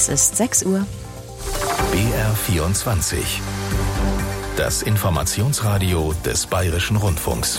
Es ist 6 Uhr. BR24. Das Informationsradio des Bayerischen Rundfunks.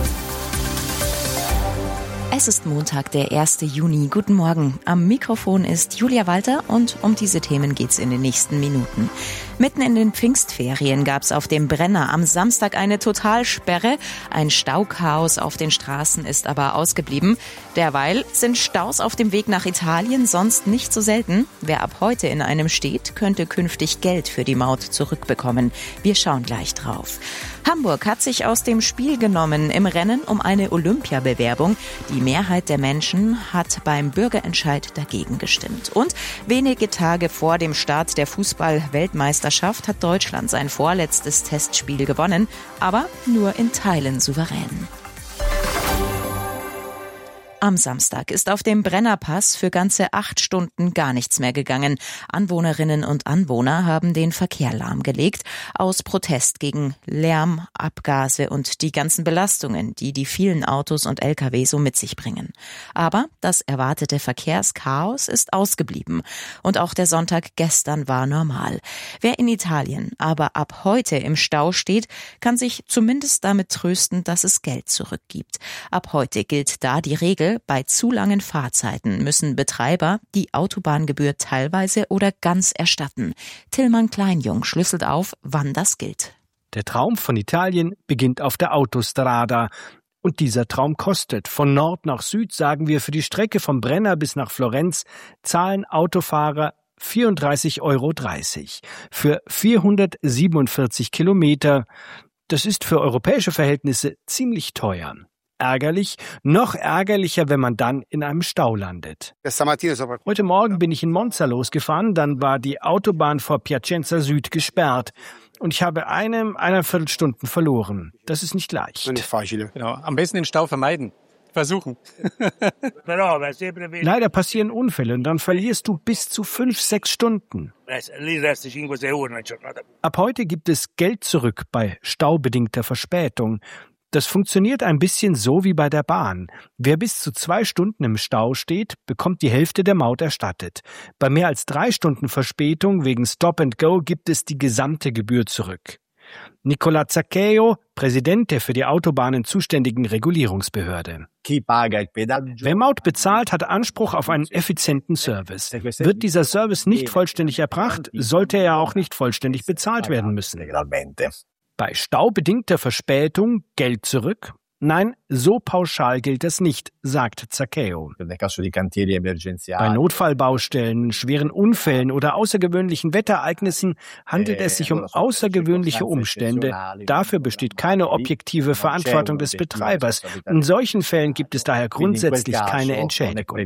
Es ist Montag, der 1. Juni. Guten Morgen. Am Mikrofon ist Julia Walter und um diese Themen geht's in den nächsten Minuten. Mitten in den Pfingstferien gab's auf dem Brenner am Samstag eine Totalsperre. Ein Stauchaos auf den Straßen ist aber ausgeblieben. Derweil sind Staus auf dem Weg nach Italien sonst nicht so selten. Wer ab heute in einem steht, könnte künftig Geld für die Maut zurückbekommen. Wir schauen gleich drauf. Hamburg hat sich aus dem Spiel genommen im Rennen um eine Olympiabewerbung. Die Mehrheit der Menschen hat beim Bürgerentscheid dagegen gestimmt. Und wenige Tage vor dem Start der Fußball-Weltmeisterschaft hat Deutschland sein vorletztes Testspiel gewonnen, aber nur in Teilen souverän. Am Samstag ist auf dem Brennerpass für ganze 8 Stunden gar nichts mehr gegangen. Anwohnerinnen und Anwohner haben den Verkehr lahmgelegt, aus Protest gegen Lärm, Abgase und die ganzen Belastungen, die die vielen Autos und Lkw so mit sich bringen. Aber das erwartete Verkehrschaos ist ausgeblieben. Und auch der Sonntag gestern war normal. Wer in Italien aber ab heute im Stau steht, kann sich zumindest damit trösten, dass es Geld zurückgibt. Ab heute gilt da die Regel, bei zu langen Fahrzeiten müssen Betreiber die Autobahngebühr teilweise oder ganz erstatten. Tillmann Kleinjung schlüsselt auf, wann das gilt. Der Traum von Italien beginnt auf der Autostrada. Und dieser Traum kostet. Von Nord nach Süd, sagen wir, für die Strecke vom Brenner bis nach Florenz zahlen Autofahrer 34,30 €. Für 447 Kilometer. Das ist für europäische Verhältnisse ziemlich teuer. Ärgerlich, noch ärgerlicher, wenn man dann in einem Stau landet. Heute Morgen bin ich in Monza losgefahren, dann war die Autobahn vor Piacenza Süd gesperrt. Und ich habe 1,25 Stunden verloren. Das ist nicht leicht. Genau. Am besten den Stau vermeiden. Versuchen. Leider passieren Unfälle und dann verlierst du bis zu 5-6 Stunden. Ab heute gibt es Geld zurück bei staubedingter Verspätung. Das funktioniert ein bisschen so wie bei der Bahn. Wer bis zu 2 Stunden im Stau steht, bekommt die Hälfte der Maut erstattet. Bei mehr als 3 Stunden Verspätung wegen Stop and Go gibt es die gesamte Gebühr zurück. Nicola Zaccheo, Präsident der für die Autobahnen zuständigen Regulierungsbehörde. Wer Maut bezahlt, hat Anspruch auf einen effizienten Service. Wird dieser Service nicht vollständig erbracht, sollte er auch nicht vollständig bezahlt werden müssen. Bei staubedingter Verspätung Geld zurück? Nein, so pauschal gilt das nicht, sagt Zaccheo. Bei Notfallbaustellen, schweren Unfällen oder außergewöhnlichen Wetterereignissen handelt es sich um außergewöhnliche Umstände. Dafür besteht keine objektive Verantwortung des Betreibers. In solchen Fällen gibt es daher grundsätzlich keine Entschädigung.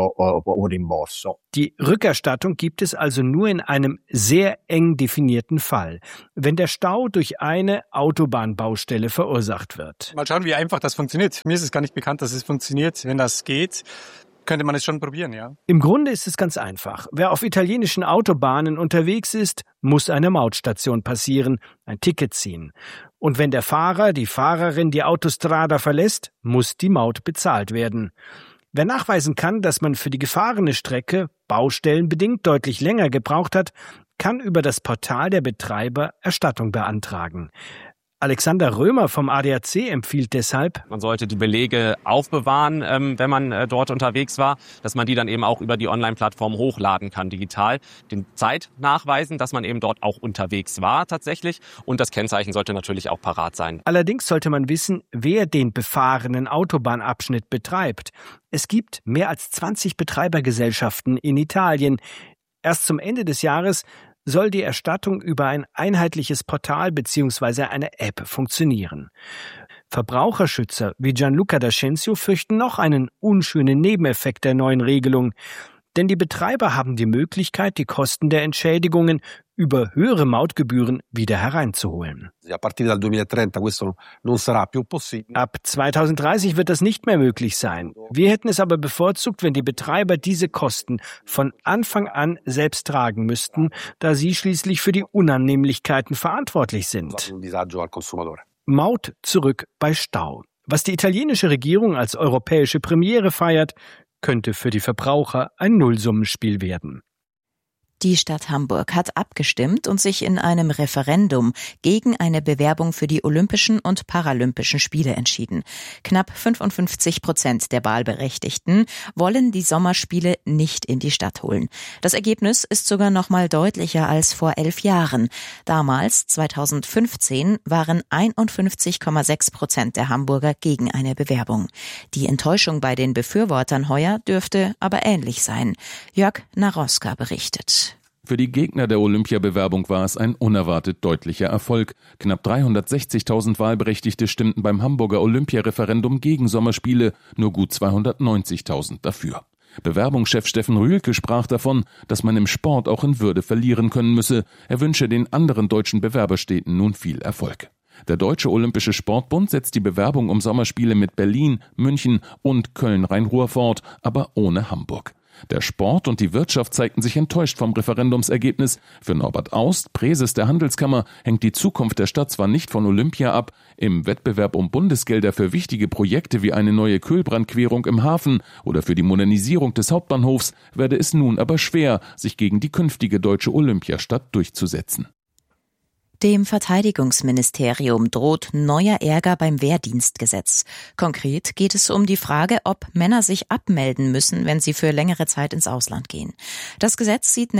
Die Rückerstattung gibt es also nur in einem sehr eng definierten Fall, wenn der Stau durch eine Autobahnbaustelle verursacht wird. Mal schauen, wie einfach das funktioniert. Mir ist es gar nicht bekannt, dass es funktioniert. Wenn das geht, könnte man es schon probieren, ja. Im Grunde ist es ganz einfach. Wer auf italienischen Autobahnen unterwegs ist, muss eine Mautstation passieren, ein Ticket ziehen. Und wenn der Fahrer, die Fahrerin die Autostrada verlässt, muss die Maut bezahlt werden. Wer nachweisen kann, dass man für die gefahrene Strecke baustellenbedingt deutlich länger gebraucht hat, kann über das Portal der Betreiber Erstattung beantragen. Alexander Römer vom ADAC empfiehlt deshalb: Man sollte die Belege aufbewahren, wenn man dort unterwegs war, dass man die dann eben auch über die Online-Plattform hochladen kann, digital. Den Zeit nachweisen, dass man eben dort auch unterwegs war tatsächlich. Und das Kennzeichen sollte natürlich auch parat sein. Allerdings sollte man wissen, wer den befahrenen Autobahnabschnitt betreibt. Es gibt mehr als 20 Betreibergesellschaften in Italien. Erst zum Ende des Jahres soll die Erstattung über ein einheitliches Portal bzw. eine App funktionieren. Verbraucherschützer wie Gianluca D'Ascensio fürchten noch einen unschönen Nebeneffekt der neuen Regelung. Denn die Betreiber haben die Möglichkeit, die Kosten der Entschädigungen über höhere Mautgebühren wieder hereinzuholen. Ab 2030 wird das nicht mehr möglich sein. Wir hätten es aber bevorzugt, wenn die Betreiber diese Kosten von Anfang an selbst tragen müssten, da sie schließlich für die Unannehmlichkeiten verantwortlich sind. Maut zurück bei Stau. Was die italienische Regierung als europäische Premiere feiert, könnte für die Verbraucher ein Nullsummenspiel werden. Die Stadt Hamburg hat abgestimmt und sich in einem Referendum gegen eine Bewerbung für die Olympischen und Paralympischen Spiele entschieden. Knapp 55% der Wahlberechtigten wollen die Sommerspiele nicht in die Stadt holen. Das Ergebnis ist sogar noch mal deutlicher als vor 11 Jahren. Damals, 2015, waren 51,6% der Hamburger gegen eine Bewerbung. Die Enttäuschung bei den Befürwortern heuer dürfte aber ähnlich sein. Jörg Naroska berichtet. Für die Gegner der Olympiabewerbung war es ein unerwartet deutlicher Erfolg. Knapp 360.000 Wahlberechtigte stimmten beim Hamburger Olympiareferendum gegen Sommerspiele, nur gut 290.000 dafür. Bewerbungschef Steffen Rühlke sprach davon, dass man im Sport auch in Würde verlieren können müsse. Er wünsche den anderen deutschen Bewerberstädten nun viel Erfolg. Der Deutsche Olympische Sportbund setzt die Bewerbung um Sommerspiele mit Berlin, München und Köln-Rhein-Ruhr fort, aber ohne Hamburg. Der Sport und die Wirtschaft zeigten sich enttäuscht vom Referendumsergebnis. Für Norbert Aust, Präses der Handelskammer, hängt die Zukunft der Stadt zwar nicht von Olympia ab. Im Wettbewerb um Bundesgelder für wichtige Projekte wie eine neue Kühlbrandquerung im Hafen oder für die Modernisierung des Hauptbahnhofs werde es nun aber schwer, sich gegen die künftige deutsche Olympiastadt durchzusetzen. Dem Verteidigungsministerium droht neuer Ärger beim Wehrdienstgesetz. Konkret geht es um die Frage, ob Männer sich abmelden müssen, wenn sie für längere Zeit ins Ausland gehen. Das Gesetz sieht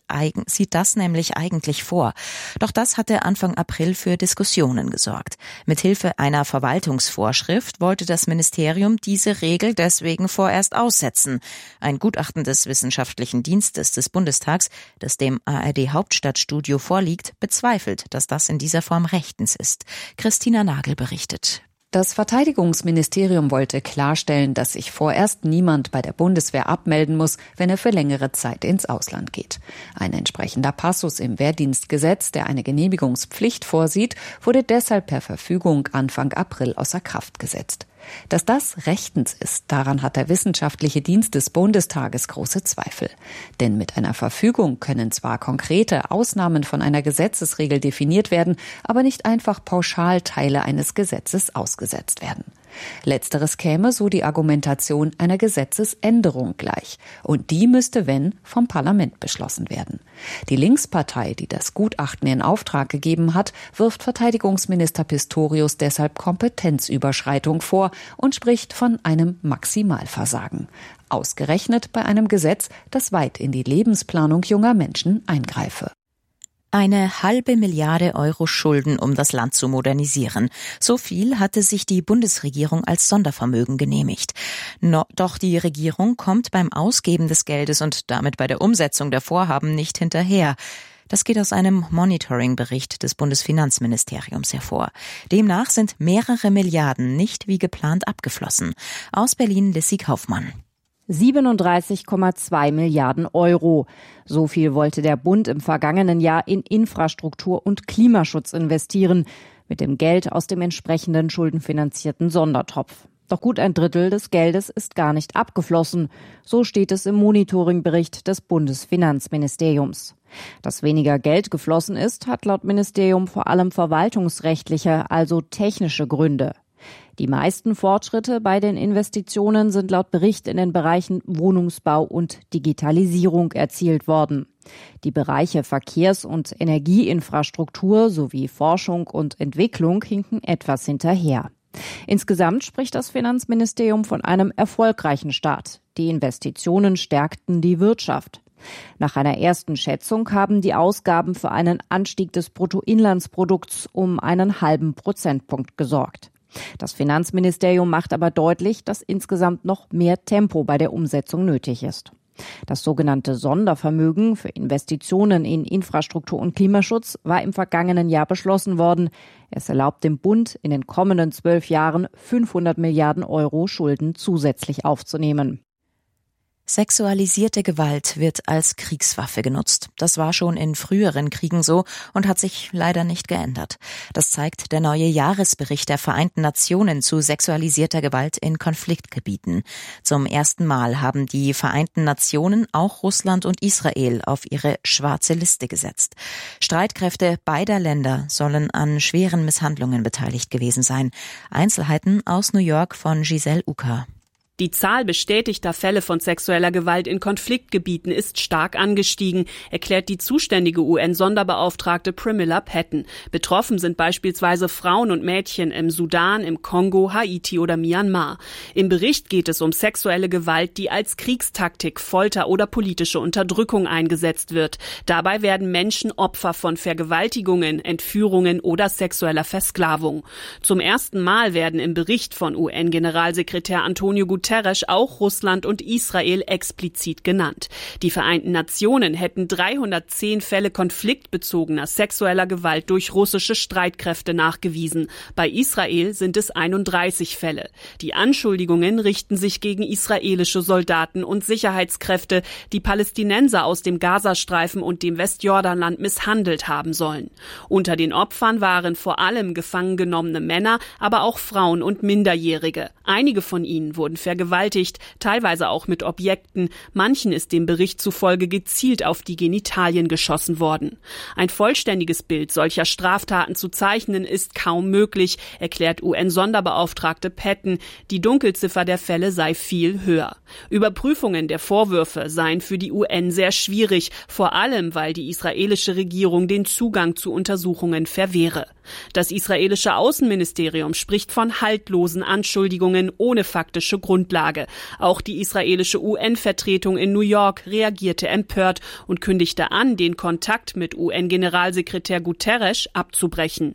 das nämlich eigentlich vor. Doch das hatte Anfang April für Diskussionen gesorgt. Mithilfe einer Verwaltungsvorschrift wollte das Ministerium diese Regel deswegen vorerst aussetzen. Ein Gutachten des Wissenschaftlichen Dienstes des Bundestags, das dem ARD-Hauptstadtstudio vorliegt, bezweifelt, dass das in dieser Form rechtens ist. Christina Nagel berichtet. Das Verteidigungsministerium wollte klarstellen, dass sich vorerst niemand bei der Bundeswehr abmelden muss, wenn er für längere Zeit ins Ausland geht. Ein entsprechender Passus im Wehrdienstgesetz, der eine Genehmigungspflicht vorsieht, wurde deshalb per Verfügung Anfang April außer Kraft gesetzt. Dass das rechtens ist, daran hat der Wissenschaftliche Dienst des Bundestages große Zweifel. Denn mit einer Verfügung können zwar konkrete Ausnahmen von einer Gesetzesregel definiert werden, aber nicht einfach pauschal Teile eines Gesetzes ausgesetzt werden. Letzteres käme, so die Argumentation, einer Gesetzesänderung gleich. Und die müsste, wenn, vom Parlament beschlossen werden. Die Linkspartei, die das Gutachten in Auftrag gegeben hat, wirft Verteidigungsminister Pistorius deshalb Kompetenzüberschreitung vor und spricht von einem Maximalversagen. Ausgerechnet bei einem Gesetz, das weit in die Lebensplanung junger Menschen eingreife. 1,5 Milliarde Euro Schulden, um das Land zu modernisieren. So viel hatte sich die Bundesregierung als Sondervermögen genehmigt. Doch die Regierung kommt beim Ausgeben des Geldes und damit bei der Umsetzung der Vorhaben nicht hinterher. Das geht aus einem Monitoring-Bericht des Bundesfinanzministeriums hervor. Demnach sind mehrere Milliarden nicht wie geplant abgeflossen. Aus Berlin Lissy Kaufmann. 37,2 Milliarden Euro. So viel wollte der Bund im vergangenen Jahr in Infrastruktur und Klimaschutz investieren, mit dem Geld aus dem entsprechenden schuldenfinanzierten Sondertopf. Doch gut ein Drittel des Geldes ist gar nicht abgeflossen. So steht es im Monitoringbericht des Bundesfinanzministeriums. Dass weniger Geld geflossen ist, hat laut Ministerium vor allem verwaltungsrechtliche, also technische Gründe. Die meisten Fortschritte bei den Investitionen sind laut Bericht in den Bereichen Wohnungsbau und Digitalisierung erzielt worden. Die Bereiche Verkehrs- und Energieinfrastruktur sowie Forschung und Entwicklung hinken etwas hinterher. Insgesamt spricht das Finanzministerium von einem erfolgreichen Start. Die Investitionen stärkten die Wirtschaft. Nach einer ersten Schätzung haben die Ausgaben für einen Anstieg des Bruttoinlandsprodukts um einen halben Prozentpunkt gesorgt. Das Finanzministerium macht aber deutlich, dass insgesamt noch mehr Tempo bei der Umsetzung nötig ist. Das sogenannte Sondervermögen für Investitionen in Infrastruktur und Klimaschutz war im vergangenen Jahr beschlossen worden. Es erlaubt dem Bund, in den kommenden 12 Jahren 500 Milliarden Euro Schulden zusätzlich aufzunehmen. Sexualisierte Gewalt wird als Kriegswaffe genutzt. Das war schon in früheren Kriegen so und hat sich leider nicht geändert. Das zeigt der neue Jahresbericht der Vereinten Nationen zu sexualisierter Gewalt in Konfliktgebieten. Zum ersten Mal haben die Vereinten Nationen auch Russland und Israel auf ihre schwarze Liste gesetzt. Streitkräfte beider Länder sollen an schweren Misshandlungen beteiligt gewesen sein. Einzelheiten aus New York von Giselle Ucker. Die Zahl bestätigter Fälle von sexueller Gewalt in Konfliktgebieten ist stark angestiegen, erklärt die zuständige UN-Sonderbeauftragte Pramila Patten. Betroffen sind beispielsweise Frauen und Mädchen im Sudan, im Kongo, Haiti oder Myanmar. Im Bericht geht es um sexuelle Gewalt, die als Kriegstaktik, Folter oder politische Unterdrückung eingesetzt wird. Dabei werden Menschen Opfer von Vergewaltigungen, Entführungen oder sexueller Versklavung. Zum ersten Mal werden im Bericht von UN-Generalsekretär Antonio Guterres auch Russland und Israel explizit genannt. Die Vereinten Nationen hätten 310 Fälle konfliktbezogener sexueller Gewalt durch russische Streitkräfte nachgewiesen. Bei Israel sind es 31 Fälle. Die Anschuldigungen richten sich gegen israelische Soldaten und Sicherheitskräfte, die Palästinenser aus dem Gazastreifen und dem Westjordanland misshandelt haben sollen. Unter den Opfern waren vor allem gefangen genommene Männer, aber auch Frauen und Minderjährige. Einige von ihnen wurden vergewaltigt, teilweise auch mit Objekten. Manchen ist dem Bericht zufolge gezielt auf die Genitalien geschossen worden. Ein vollständiges Bild solcher Straftaten zu zeichnen ist kaum möglich, erklärt UN-Sonderbeauftragte Patten. Die Dunkelziffer der Fälle sei viel höher. Überprüfungen der Vorwürfe seien für die UN sehr schwierig, vor allem weil die israelische Regierung den Zugang zu Untersuchungen verwehre. Das israelische Außenministerium spricht von haltlosen Anschuldigungen ohne faktische Grundlage. Auch die israelische UN-Vertretung in New York reagierte empört und kündigte an, den Kontakt mit UN-Generalsekretär Guterres abzubrechen.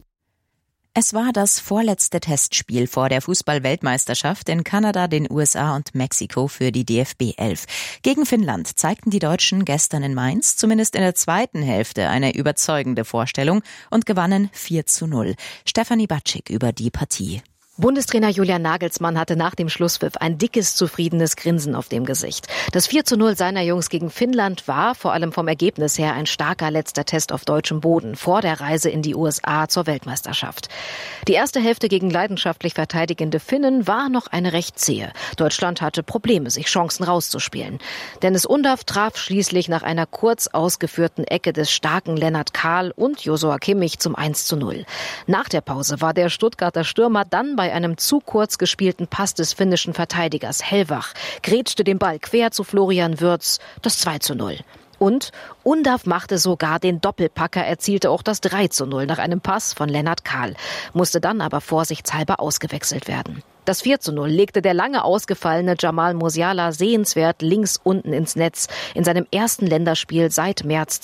Es war das vorletzte Testspiel vor der Fußball-Weltmeisterschaft in Kanada, den USA und Mexiko für die DFB 11. Gegen Finnland zeigten die Deutschen gestern in Mainz zumindest in der zweiten Hälfte eine überzeugende Vorstellung und gewannen 4:0. Stefanie Batschik über die Partie. Bundestrainer Julian Nagelsmann hatte nach dem Schlusspfiff ein dickes, zufriedenes Grinsen auf dem Gesicht. Das 4:0 seiner Jungs gegen Finnland war, vor allem vom Ergebnis her, ein starker letzter Test auf deutschem Boden vor der Reise in die USA zur Weltmeisterschaft. Die erste Hälfte gegen leidenschaftlich verteidigende Finnen war noch eine recht zähe. Deutschland hatte Probleme, sich Chancen rauszuspielen. Dennis Undav traf schließlich nach einer kurz ausgeführten Ecke des starken Lennart Kahl und Joshua Kimmich zum 1:0. Nach der Pause war der Stuttgarter Stürmer dann bei einem zu kurz gespielten Pass des finnischen Verteidigers Hellwach, grätschte den Ball quer zu Florian Würz, das 2:0. Und Undav machte sogar den Doppelpacker, erzielte auch das 3:0 nach einem Pass von Lennart Kahl, musste dann aber vorsichtshalber ausgewechselt werden. Das 4:0 legte der lange ausgefallene Jamal Musiala sehenswert links unten ins Netz in seinem ersten Länderspiel seit März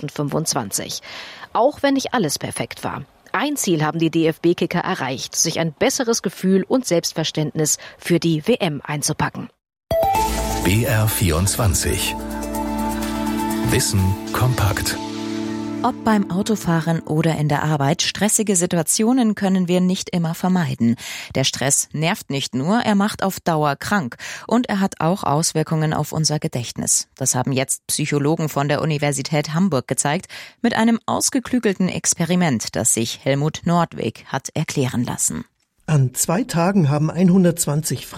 2025. Auch wenn nicht alles perfekt war. Ein Ziel haben die DFB-Kicker erreicht, sich ein besseres Gefühl und Selbstverständnis für die WM einzupacken. BR24 Wissen kompakt. Ob beim Autofahren oder in der Arbeit, stressige Situationen können wir nicht immer vermeiden. Der Stress nervt nicht nur, er macht auf Dauer krank und er hat auch Auswirkungen auf unser Gedächtnis. Das haben jetzt Psychologen von der Universität Hamburg gezeigt, mit einem ausgeklügelten Experiment, das sich Helmut Nordweg hat erklären lassen. An 2 Tagen haben 120